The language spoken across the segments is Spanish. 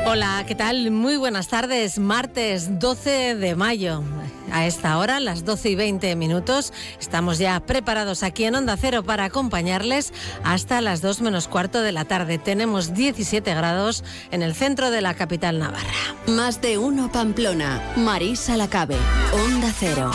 Hola, ¿qué tal? Muy buenas tardes. Martes 12 de mayo. A esta hora, las 12:20, estamos ya preparados aquí en Onda Cero para acompañarles hasta las 2 menos cuarto de la tarde. Tenemos 17 grados en el centro de la capital navarra. Más de uno Pamplona. Marisa Lacabe, Onda Cero.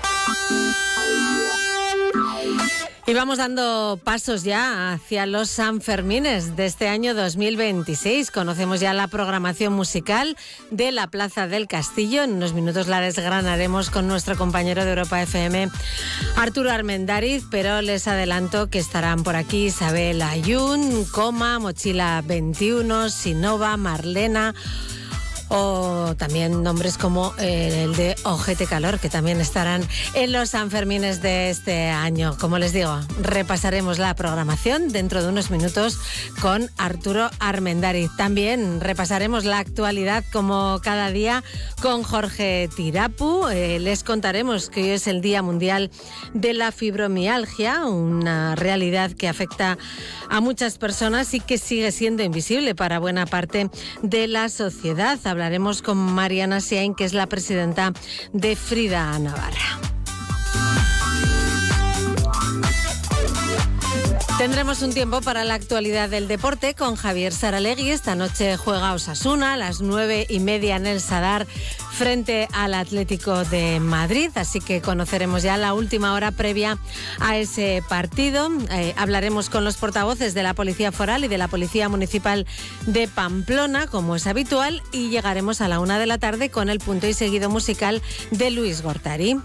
Y vamos dando pasos ya hacia los Sanfermines de este año 2026. Conocemos ya la programación musical de la Plaza del Castillo. En unos minutos la desgranaremos con nuestro compañero de Europa FM, Arturo Armendáriz, pero les adelanto que estarán por aquí Isabel Ayun, Coma, Mochila 21, Sinova, Marlena, o también nombres como el de Ojete Calor, que también estarán en los Sanfermines de este año. Como les digo, repasaremos la programación dentro de unos minutos con Arturo Armendáriz. También repasaremos la actualidad como cada día con Jorge Tirapu. Les contaremos que hoy es el Día Mundial de la Fibromialgia, una realidad que afecta a muchas personas y que sigue siendo invisible para buena parte de la sociedad. Hablaremos con Mariana Siain, que es la presidenta de Frida Navarra. Tendremos un tiempo para la actualidad del deporte con Javier Saralegui. Esta noche juega Osasuna a las 9:30 en el Sadar frente al Atlético de Madrid, así que conoceremos ya la última hora previa a ese partido. Hablaremos con los portavoces de la Policía Foral y de la Policía Municipal de Pamplona, como es habitual, y llegaremos a la 1 de la tarde con el punto y seguido musical de Luis Gortari.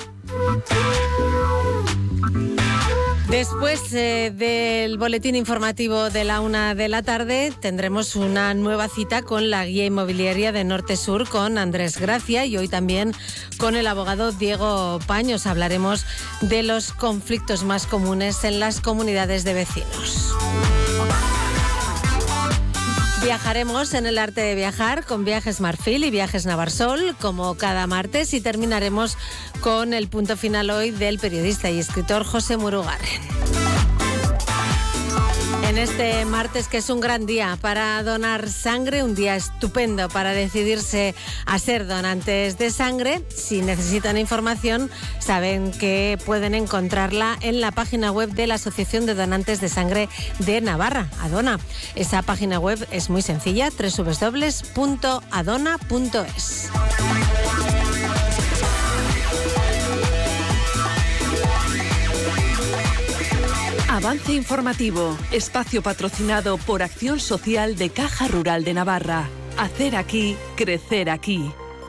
Después del boletín informativo de la 1 de la tarde tendremos una nueva cita con la guía inmobiliaria de Norte Sur, con Andrés Gracia, y hoy también con el abogado Diego Paños. Hablaremos de los conflictos más comunes en las comunidades de vecinos. Viajaremos en el arte de viajar con Viajes Marfil y Viajes Navarsol, como cada martes, y terminaremos con el punto final hoy del periodista y escritor José Murugarren. En este martes, que es un gran día para donar sangre, un día estupendo para decidirse a ser donantes de sangre. Si necesitan información, saben que pueden encontrarla en la página web de la Asociación de Donantes de Sangre de Navarra, Adona. Esa página web es muy sencilla, www.adona.es. Avance informativo, espacio patrocinado por Acción Social de Caja Rural de Navarra. Hacer aquí, crecer aquí.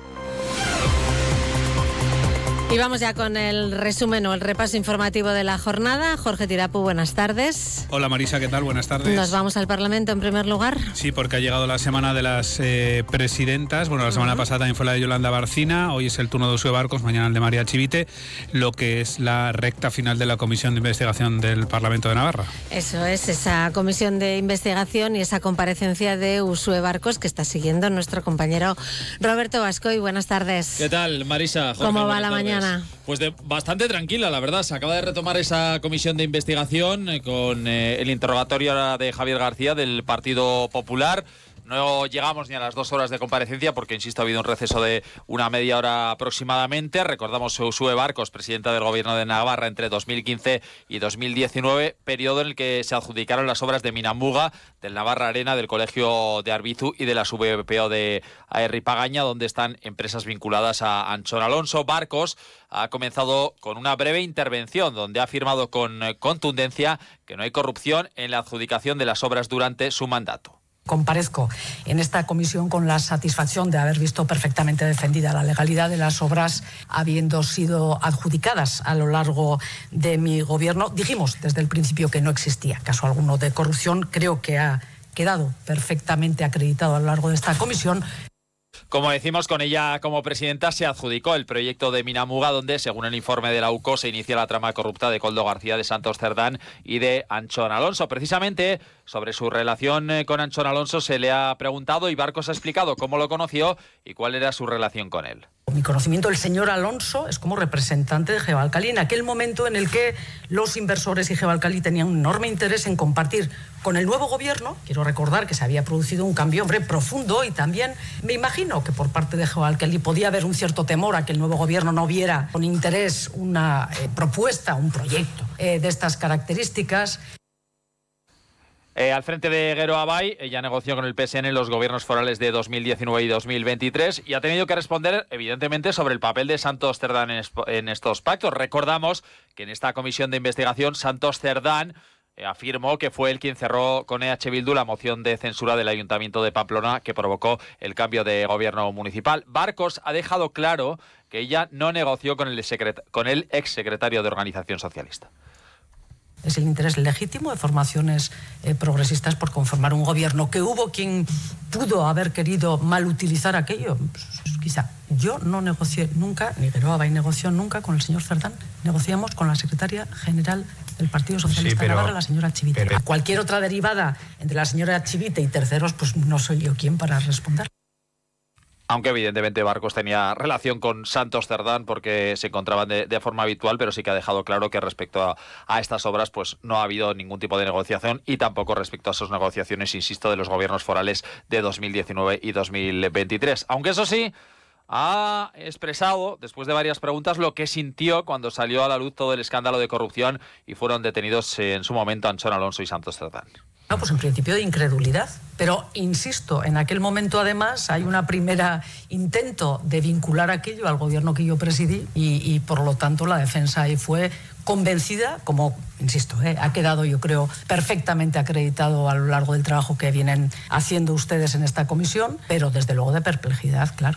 Y vamos ya con el resumen o el repaso informativo de la jornada. Jorge Tirapu, buenas tardes. Hola Marisa, ¿qué tal? Buenas tardes. ¿Nos vamos al Parlamento en primer lugar? Sí, porque ha llegado la semana de las presidentas. Bueno, la semana pasada también fue la de Yolanda Barcina, hoy es el turno de Uxue Barcos, mañana el de María Chivite, lo que es la recta final de la Comisión de Investigación del Parlamento de Navarra. Eso es, esa comisión de investigación y esa comparecencia de Uxue Barcos que está siguiendo nuestro compañero Roberto Bascoy. Buenas tardes. ¿Qué tal, Marisa? Jorge, ¿cómo va la mañana? Pues bastante tranquila, la verdad. Se acaba de retomar esa comisión de investigación con el interrogatorio de Javier García del Partido Popular. No llegamos ni a las 2 horas de comparecencia porque, insisto, ha habido un receso de una media hora aproximadamente. Recordamos Uxue Barcos, presidenta del Gobierno de Navarra entre 2015 y 2019, periodo en el que se adjudicaron las obras de Minamuga, del Navarra Arena, del Colegio de Arbizu y de la VPO de Aerri Pagaña, donde están empresas vinculadas a Anchón Alonso. Barcos ha comenzado con una breve intervención donde ha afirmado con contundencia que no hay corrupción en la adjudicación de las obras durante su mandato. Comparezco en esta comisión con la satisfacción de haber visto perfectamente defendida la legalidad de las obras habiendo sido adjudicadas a lo largo de mi gobierno. Dijimos desde el principio que no existía caso alguno de corrupción. Creo que ha quedado perfectamente acreditado a lo largo de esta comisión. Como decimos, con ella como presidenta se adjudicó el proyecto de Minamuga, donde, según el informe de la UCO, se inicia la trama corrupta de Koldo García, de Santos Cerdán y de Anchón Alonso. Precisamente sobre su relación con Anchón Alonso se le ha preguntado y Barcos ha explicado cómo lo conoció y cuál era su relación con él. Mi conocimiento del señor Alonso es como representante de Gevalcali en aquel momento en el que los inversores y Gevalcali tenían un enorme interés en compartir con el nuevo gobierno. Quiero recordar que se había producido un cambio, profundo, y también me imagino que por parte de Gevalcali podía haber un cierto temor a que el nuevo gobierno no viera con interés una propuesta, un proyecto de estas características. Al frente de Guero Abay, ella negoció con el PSN los gobiernos forales de 2019 y 2023 y ha tenido que responder, evidentemente, sobre el papel de Santos Cerdán en estos pactos. Recordamos que en esta comisión de investigación Santos Cerdán afirmó que fue él quien cerró con EH Bildu la moción de censura del Ayuntamiento de Pamplona que provocó el cambio de gobierno municipal. Barcos ha dejado claro que ella no negoció con el exsecretario de Organización Socialista. Es el interés legítimo de formaciones progresistas por conformar un gobierno. Que hubo quien pudo haber querido mal utilizar aquello, pues, quizá. Yo no negocié nunca, ni Guero Abay negoció nunca con el señor Cerdán. Negociamos con la secretaria general del Partido Socialista de Navarra, la señora Chivite. A cualquier otra derivada entre la señora Chivite y terceros, pues no soy yo quien para responder. Aunque evidentemente Barcos tenía relación con Santos Cerdán porque se encontraban de forma habitual, pero sí que ha dejado claro que respecto a estas obras pues no ha habido ningún tipo de negociación y tampoco respecto a esas negociaciones, insisto, de los gobiernos forales de 2019 y 2023. Aunque eso sí, ha expresado, después de varias preguntas, lo que sintió cuando salió a la luz todo el escándalo de corrupción y fueron detenidos en su momento Anchón Alonso y Santos Cerdán. Pues en principio de incredulidad, pero insisto, en aquel momento además hay una primera intento de vincular aquello al gobierno que yo presidí y por lo tanto la defensa ahí fue convencida, como insisto, ha quedado yo creo perfectamente acreditado a lo largo del trabajo que vienen haciendo ustedes en esta comisión, pero desde luego de perplejidad, claro.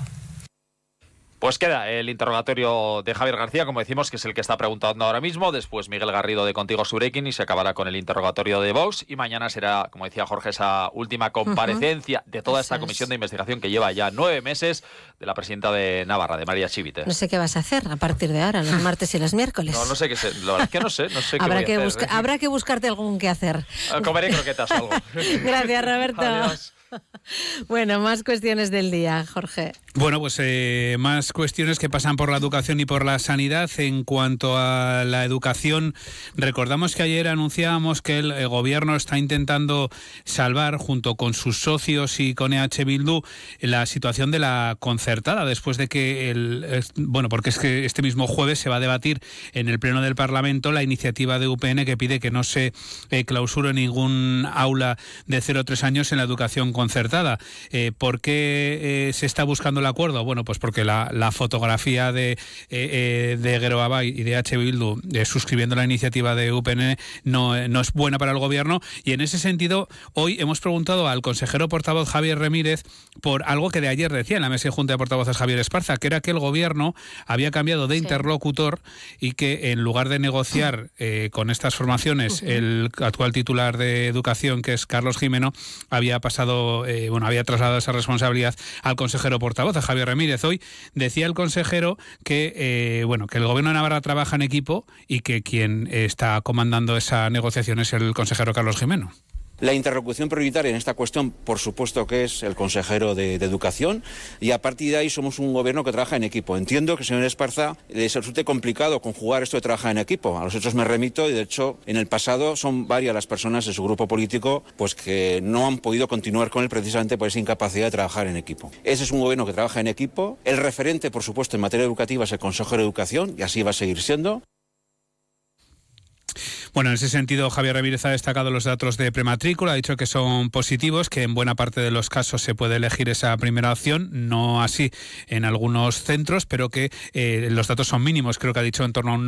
Pues queda el interrogatorio de Javier García, como decimos, que es el que está preguntando ahora mismo. Después Miguel Garrido de Contigo Surekin y se acabará con el interrogatorio de Vox. Y mañana será, como decía Jorge, esa última comparecencia de toda esta comisión de investigación que lleva ya 9 meses de la presidenta de Navarra, de María Chivite. No sé qué vas a hacer a partir de ahora, los martes y los miércoles. No sé qué sé. La verdad es que no sé qué habrá voy a hacer. Habrá que buscarte algún que hacer. Comeré croquetas o algo. Gracias, Roberto. Adiós. Bueno, más cuestiones del día, Jorge. Bueno, pues más cuestiones que pasan por la educación y por la sanidad. En cuanto a la educación, recordamos que ayer anunciábamos que el gobierno está intentando salvar, junto con sus socios y con EH Bildu, la situación de la concertada, después de que porque es que este mismo jueves se va a debatir en el Pleno del Parlamento la iniciativa de UPN que pide que no se clausure ningún aula de 0 a 3 años en la educación concertada. ¿Por qué se está buscando el acuerdo? Bueno, pues porque la fotografía de Guero Abay y de EH Bildu suscribiendo la iniciativa de UPN no es buena para el gobierno, y en ese sentido hoy hemos preguntado al consejero portavoz Javier Ramírez por algo que de ayer decía en la mesa de junta de portavoces Javier Esparza, que era que el gobierno había cambiado de interlocutor y que en lugar de negociar con estas formaciones, el actual titular de Educación, que es Carlos Gimeno, había trasladado esa responsabilidad al consejero portavoz, a Javier Ramírez. Hoy decía el consejero que el gobierno de Navarra trabaja en equipo y que quien está comandando esa negociación es el consejero Carlos Gimeno. La interlocución prioritaria en esta cuestión, por supuesto, que es el consejero de Educación, y a partir de ahí somos un gobierno que trabaja en equipo. Entiendo que, señor Esparza, les resulte complicado conjugar esto de trabajar en equipo. A los hechos me remito y, de hecho, en el pasado son varias las personas de su grupo político pues que no han podido continuar con él precisamente por esa incapacidad de trabajar en equipo. Ese es un gobierno que trabaja en equipo. El referente, por supuesto, en materia educativa es el consejero de Educación, y así va a seguir siendo. Bueno, en ese sentido, Javier Ramírez ha destacado los datos de prematrícula, ha dicho que son positivos, que en buena parte de los casos se puede elegir esa primera opción, no así en algunos centros, pero que los datos son mínimos. Creo que ha dicho en torno a un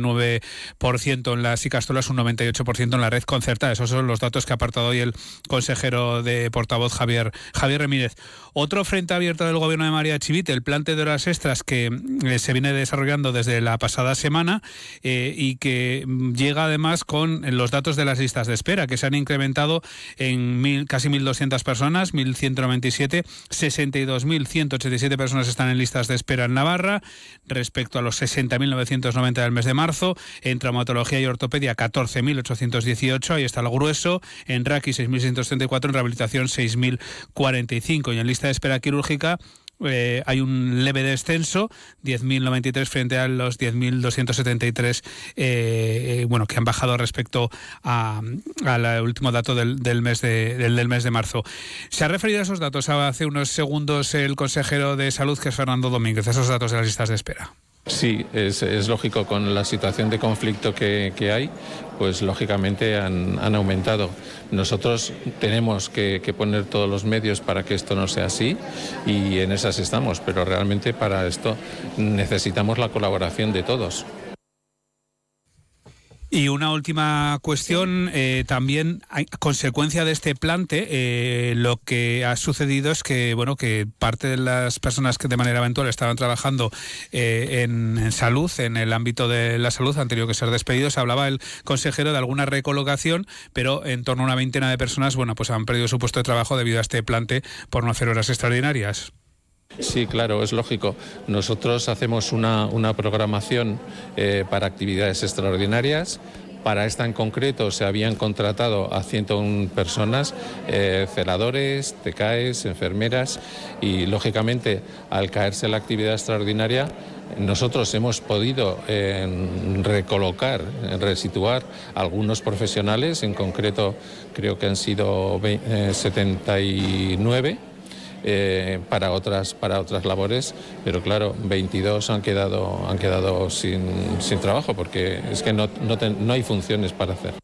99% en las ikastolas, un 98% en la red concertada. Esos son los datos que ha apartado hoy el consejero de portavoz Javier Ramírez. Otro frente abierto del gobierno de María Chivite, el plante de horas extras que se viene desarrollando desde la pasada semana y que llega además más con los datos de las listas de espera, que se han incrementado en casi 1.200 personas, 1.197, 62.187 personas están en listas de espera en Navarra, respecto a los 60.990 del mes de marzo. En traumatología y ortopedia, 14.818, ahí está el grueso. En RAQI, 6.634, en rehabilitación, 6.045. Y en lista de espera quirúrgica hay un leve descenso, 10.093 frente a los 10.273 que han bajado respecto al último dato del mes de marzo. Se ha referido a esos datos hace unos segundos el consejero de Salud, que es Fernando Domínguez, esos datos de las listas de espera. Sí, es lógico, con la situación de conflicto que hay, pues lógicamente han aumentado. Nosotros tenemos que poner todos los medios para que esto no sea así, y en esas estamos, pero realmente para esto necesitamos la colaboración de todos. Y una última cuestión, también a consecuencia de este plante, lo que ha sucedido es que que parte de las personas que de manera eventual estaban trabajando en salud, en el ámbito de la salud, han tenido que ser despedidos. Hablaba el consejero de alguna recolocación, pero en torno a una veintena de personas han perdido su puesto de trabajo debido a este plante por no hacer horas extraordinarias. Sí, claro, es lógico. Nosotros hacemos una programación para actividades extraordinarias. Para esta en concreto se habían contratado a 101 personas, celadores, TCAEs, enfermeras, y lógicamente al caerse la actividad extraordinaria nosotros hemos podido recolocar, resituar algunos profesionales, en concreto creo que han sido 79. Para otras labores, pero claro, 22 han quedado sin trabajo, porque es que no hay funciones para hacer.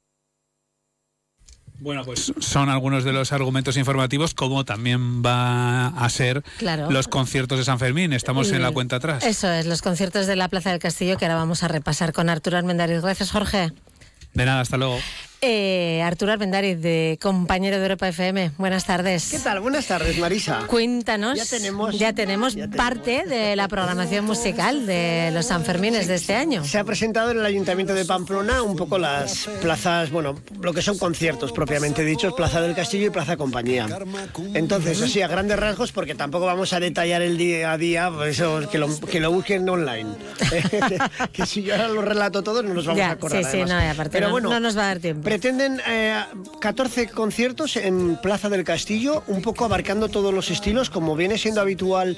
Bueno, pues son algunos de los argumentos informativos, como también va a ser los conciertos de San Fermín. Estamos en la cuenta atrás. Eso es, los conciertos de la Plaza del Castillo, que ahora vamos a repasar con Arturo Armendáriz. Gracias, Jorge. De nada, hasta luego. Arturo Armendáriz, compañero de Europa FM. Buenas tardes. ¿Qué tal? Buenas tardes, Marisa. Cuéntanos. Ya tenemos parte de la programación musical de los Sanfermines de este año. Se ha presentado en el Ayuntamiento de Pamplona un poco las plazas, lo que son conciertos propiamente dichos, Plaza del Castillo y Plaza Compañía. Entonces, así a grandes rasgos, porque tampoco vamos a detallar el día a día, por eso que lo busquen online. Que si yo ahora lo relato todo no nos vamos a acordar. Sí, no, y aparte pero no nos va a dar tiempo. Pretenden 14 conciertos en Plaza del Castillo, un poco abarcando todos los estilos, como viene siendo habitual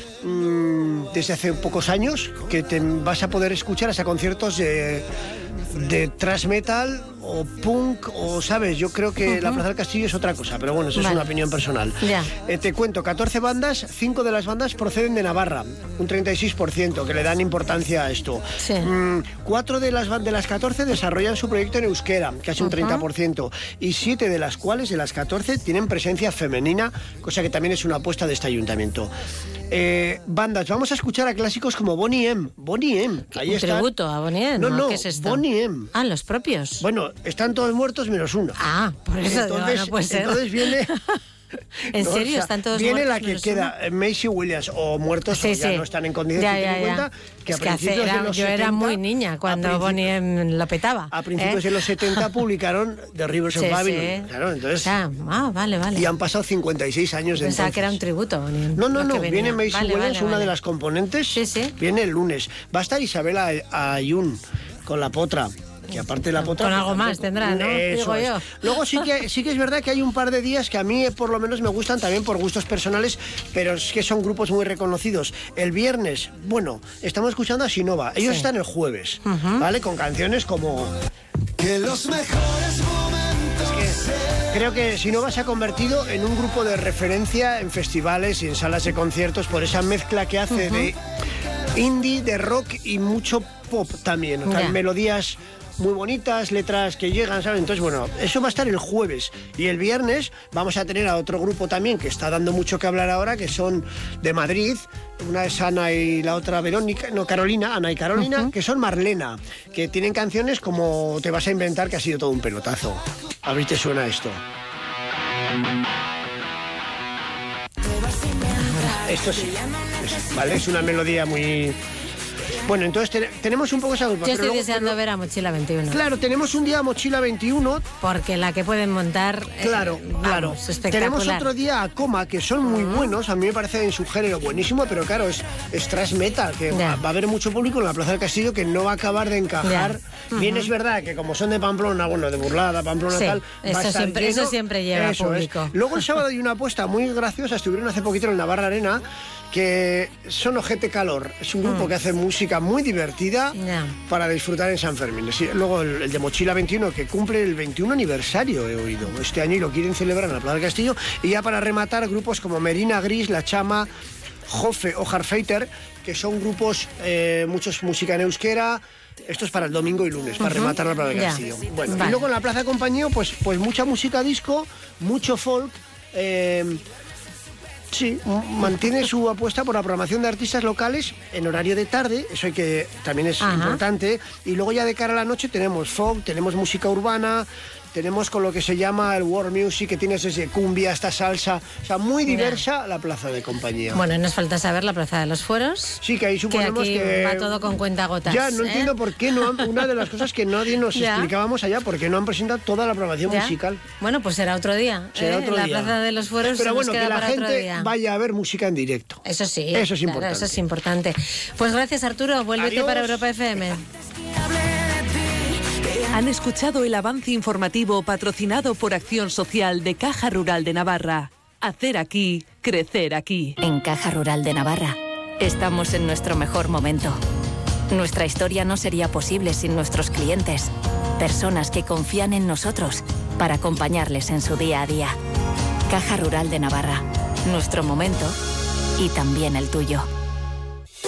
desde hace pocos años, que te vas a poder escuchar hasta conciertos de thrash metal o punk, o sabes, yo creo que la Plaza del Castillo es otra cosa, pero bueno, eso es una opinión personal. Te cuento, 14 bandas, 5 de las bandas proceden de Navarra, un 36%, que le dan importancia a esto. 4 de las 14 desarrollan su proyecto en euskera, casi un 30%, y 7 de las cuales, de las 14, tienen presencia femenina, cosa que también es una apuesta de este ayuntamiento. Bandas, vamos a escuchar a clásicos como Boney M. Ahí está. ¿Tributo a Boney M? No, ¿qué es esto? Boney M. Ah, los propios. Bueno, están todos muertos menos uno. Ah, por eso entonces, no puede ser. Entonces viene... ¿En serio? ¿Están todos viene muertos? Viene la que queda, Maisie Williams, o muertos o ya no están en condiciones de tener en cuenta que a principios de los 70... Yo era muy niña cuando Boney M lo petaba. A principios de los 70 publicaron The Rivers of Babylon. Claro, entonces... vale. Y han pasado 56 años de Pensaba que era un tributo. No, viene Maisie Williams, una de las componentes, viene el lunes. Va a estar Isabela Ayun con La Potra. Que aparte de La Potra... Con algo más tendrá, ¿no? Digo yo. Luego sí que es verdad que hay un par de días que a mí por lo menos me gustan también por gustos personales, pero es que son grupos muy reconocidos. El viernes, estamos escuchando a Sinova. Ellos están el jueves, ¿vale? Con canciones como... Que los mejores momentos... Creo que Sinova se ha convertido en un grupo de referencia en festivales y en salas de conciertos por esa mezcla que hace de indie, de rock y mucho pop también. O sea, melodías muy bonitas, letras que llegan, ¿sabes? Entonces, eso va a estar el jueves. Y el viernes vamos a tener a otro grupo también que está dando mucho que hablar ahora, que son de Madrid. Una es Ana y la otra Carolina, Ana y Carolina, que son Marlena, que tienen canciones como Te vas a inventar, que ha sido todo un pelotazo. A ver si te suena esto. Esto sí, ¿vale? Es una melodía muy Bueno, entonces tenemos un poco esa culpa. Yo estoy deseando ver a Mochila 21. Claro, tenemos un día a Mochila 21. Porque la que pueden montar... Claro. Espectacular. Tenemos otro día a Coma, que son muy buenos. A mí me parece en su género buenísimo, pero claro, es thrash metal, que va a haber mucho público en la Plaza del Castillo que no va a acabar de encajar. Bien, es verdad que como son de Pamplona, bueno, de Burlada, Pamplona, tal, va a estar lleno. Eso siempre lleva público. Luego el sábado hay una apuesta muy graciosa. Estuvieron hace poquito en el Navarra Arena, que son Ojete Calor. Es un grupo que hace música muy divertida para disfrutar en San Fermín. Luego el de Mochila 21, que cumple el 21 aniversario, he oído, este año, y lo quieren celebrar en la Plaza del Castillo. Y ya para rematar, grupos como Merina Gris, La Chama, Jofe o Harfeiter, que son grupos, muchos música en euskera. Esto es para el domingo y lunes, para rematar la Plaza del Castillo. Bueno, y luego en la Plaza de Compañía, pues mucha música disco, mucho folk. Sí, mantiene su apuesta por la programación de artistas locales en horario de tarde, eso también es importante. Y luego ya de cara a la noche tenemos folk, tenemos música urbana, tenemos con lo que se llama el world music, que tienes desde cumbia hasta salsa, o sea, muy diversa la Plaza de Compañía. Bueno, nos falta saber la Plaza de los Fueros. Sí, que ahí suponemos que va todo con cuentagotas. Ya, no entiendo por qué no han, una de las cosas que nadie nos explicábamos allá, por qué no han presentado toda la programación musical. Bueno, pues será otro día. Será otro la día. Plaza de los Fueros. Pero bueno, que la gente vaya a ver música en directo. Eso sí. Eso es importante. Eso es importante. Pues gracias, Arturo. Vuélvete para Europa FM. Han escuchado el avance informativo patrocinado por Acción Social de Caja Rural de Navarra. Hacer aquí, crecer aquí. En Caja Rural de Navarra estamos en nuestro mejor momento. Nuestra historia no sería posible sin nuestros clientes, personas que confían en nosotros para acompañarles en su día a día. Caja Rural de Navarra, nuestro momento y también el tuyo.